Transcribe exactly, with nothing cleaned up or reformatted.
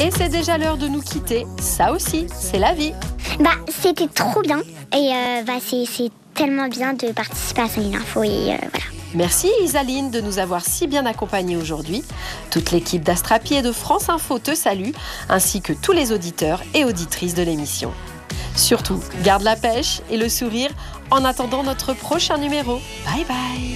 Et c'est déjà l'heure de nous quitter. Ça aussi, c'est la vie. Bah, c'était trop bien. Et euh, bah, c'est, c'est tellement bien de participer à cinq mille Infos. Et euh, voilà. Merci Isaline de nous avoir si bien accompagnés aujourd'hui. Toute l'équipe d'Astrapi et de France Info te salue, ainsi que tous les auditeurs et auditrices de l'émission. Surtout, garde la pêche et le sourire en attendant notre prochain numéro. Bye bye.